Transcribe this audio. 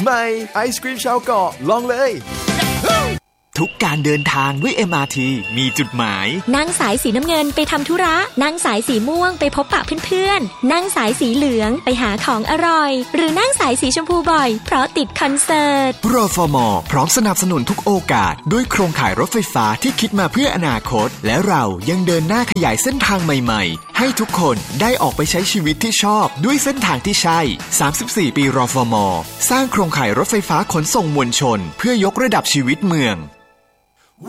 ใหม่ไอศกรีมชาวเกาะลองเลยทุกการเดินทางด้วย MRT มีจุดหมายนั่งสายสีน้ำเงินไปทำธุระนั่งสายสีม่วงไปพบปะเพื่อนๆนั่งสายสีเหลืองไปหาของอร่อยหรือนั่งสายสีชมพูบ่อยเพราะติดคอนเสิร์ตรฟม.พร้อมสนับสนุนทุกโอกาสด้วยโครงข่ายรถไฟฟ้าที่คิดมาเพื่ออนาคตและเรายังเดินหน้าขยายเส้นทางใหม่ๆให้ทุกคนได้ออกไปใช้ชีวิตที่ชอบด้วยเส้นทางที่ใช่34 ปีรฟม.สร้างโครงข่ายรถไฟฟ้าขนส่งมวลชนเพื่อยกระดับชีวิตเมือง